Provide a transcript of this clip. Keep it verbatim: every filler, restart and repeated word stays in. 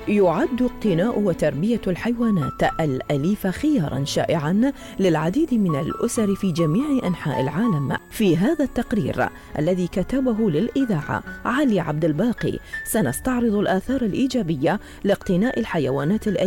يعد اقتناء وتربية الحيوانات الأليفة خياراً شائعاً للعديد من الأسر في جميع أنحاء العالم. في هذا التقرير الذي كتبه للإذاعة علي عبد الباقي سنستعرض الآثار الإيجابية لاقتناء الحيوانات الأليفة